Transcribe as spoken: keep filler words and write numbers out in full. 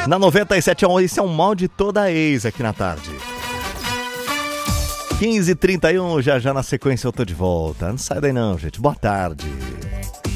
Na noventa e sete, esse é um mal de toda ex aqui na tarde. quinze e trinta e um, já já na sequência eu tô de volta. Não sai daí não, gente. Boa tarde.